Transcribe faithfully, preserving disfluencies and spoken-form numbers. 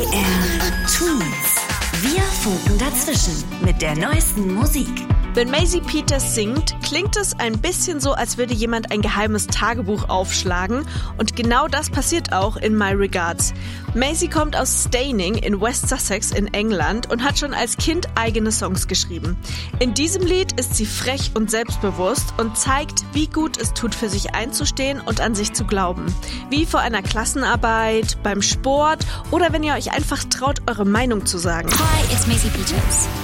M D R Tunes. Wir funken dazwischen mit der neuesten Musik. Wenn Maisie Peters singt, klingt es ein bisschen so, als würde jemand ein geheimes Tagebuch aufschlagen. Und genau das passiert auch in My Regards. Maisie kommt aus Steyning in West Sussex in England und hat schon als Kind eigene Songs geschrieben. In diesem Lied ist sie frech und selbstbewusst und zeigt, wie gut es tut, für sich einzustehen und an sich zu glauben. Wie vor einer Klassenarbeit, beim Sport oder wenn ihr euch einfach traut, eure Meinung zu sagen. Hi, it's Maisie Peters.